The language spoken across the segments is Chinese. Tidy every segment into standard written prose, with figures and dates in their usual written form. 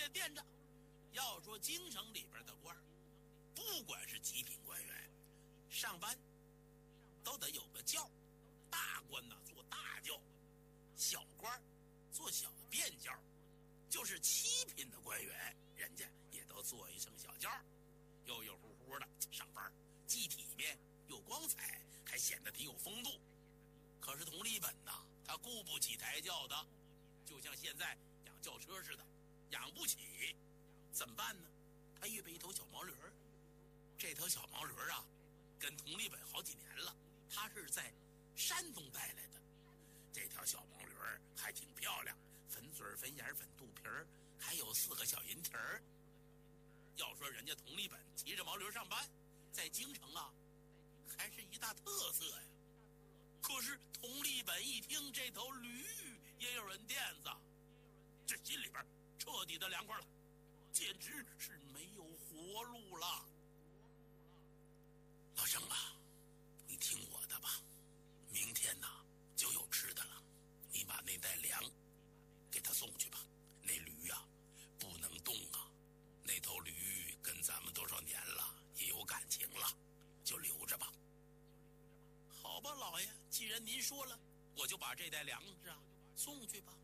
也惦着。要说京城里边的官儿，不管是极品官员，上班都得有个轿，大官呢坐大轿，小官坐小便轿，就是七品的官员，人家也都坐一声小轿，悠悠乎乎的上班，既体面又光彩，还显得挺有风度。可是佟立本呐，他雇不起抬轿的，就像现在养轿车似的，养不起，怎么办呢？他预备一头小毛驴儿，这头小毛驴儿啊，跟佟立本好几年了，他是在山东带来的。这条小毛驴儿还挺漂亮，粉嘴粉眼粉肚皮儿，还有4个小银蹄儿。要说人家佟立本骑着毛驴上班，在京城啊，还是一大特色呀。可是佟立本一听这头驴也有人垫子，这心里边彻底的凉快了，简直是没有活路了。老郑啊，你听我的吧，明天呐就有吃的了，你把那袋粮给他送去吧。那驴呀不能动啊，那头驴跟咱们多少年了，也有感情了，就留着吧。好吧，老爷，既然您说了，我就把这袋粮食啊送去吧。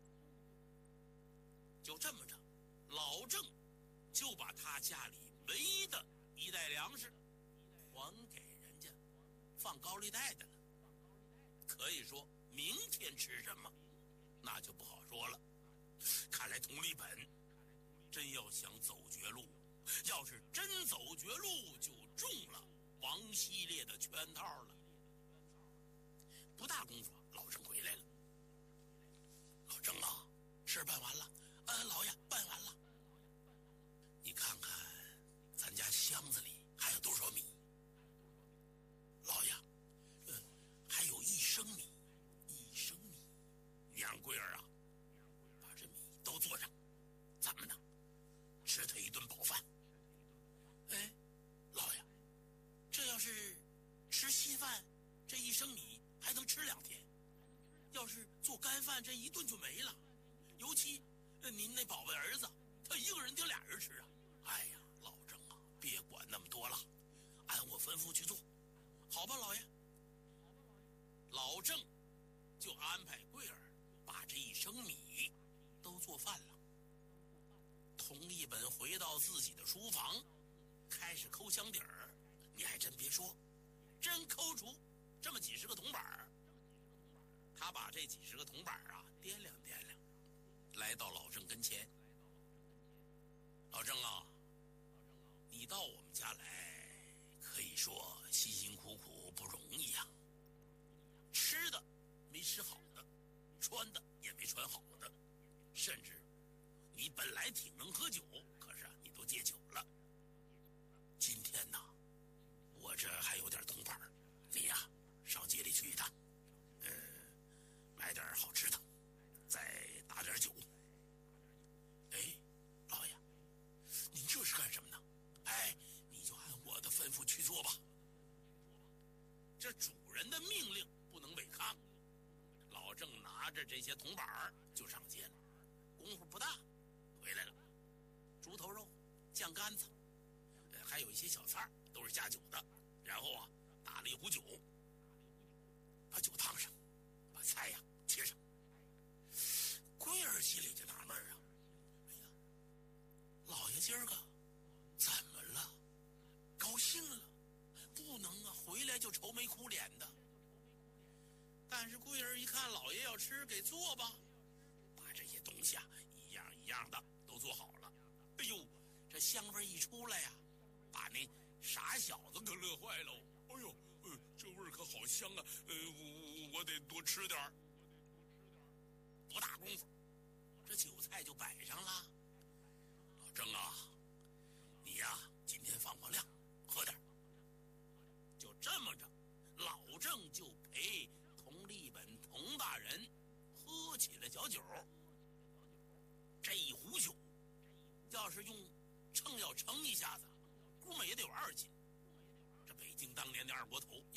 就这么着，老郑就把他家里唯一的一袋粮食还给人家放高利贷的了。可以说明天吃什么那就不好说了。看来佟立本真要想走绝路，要是真走绝路，就中了王希烈的圈套了。不大功夫，老郑回来了。老郑啊，事办完了。老爷，办完了。你看看咱家箱子里还有多少米？老爷，还有1升米，1升米。娘桂儿啊，把这米都做上，咱们呢吃他一顿饱饭。哎，老爷，这要是吃稀饭，这1升米还能吃2天；要是做干饭，这一顿就没了。尤其您那宝贝儿子，他一个人顶2人吃啊！哎呀，老郑啊，别管那么多了，按我吩咐去做，好吧，老爷。老郑就安排桂儿把这1升米都做饭了。佟立本回到自己的书房，开始抠箱底儿。你还真别说，真抠出这么几十个铜板儿。他把这几十个铜板啊掂量掂量，来到老郑跟前。老郑啊，你到我们家来，可以说辛辛苦苦不容易呀。吃的没吃好的，穿的也没穿好的，甚至你本来挺能喝酒，可是你都戒酒了。今天呢，我这还有点铜板，你呀上街里去一趟，买点好吃的，再打点酒。哎，老爷，您这是干什么呢？哎，你就按我的吩咐去做吧。这主人的命令不能违抗。老郑拿着这些铜板就上街了，功夫不大，回来了。猪头肉、酱干子，还有一些小菜都是加酒的。然后啊，打了一壶酒，把酒烫上，把菜呀切上。桂儿心里就纳闷啊，哎呀，老爷今儿个怎么了？高兴了，不能啊，回来就愁眉苦脸的。但是桂儿一看老爷要吃，给做吧，把这些东西啊一样一样的都做好了。哎呦，这香味一出来呀，把那傻小子可乐坏了。哎呦，这味儿可好香啊！我得多吃点儿。不大功夫，这酒菜就摆上了。老郑啊，你呀今天放放量，喝点。就这么着，老郑就陪佟立本佟大人喝起了小酒。这一壶酒，要是用秤要称一下子，估摸也得有2斤。这北京当年的二锅头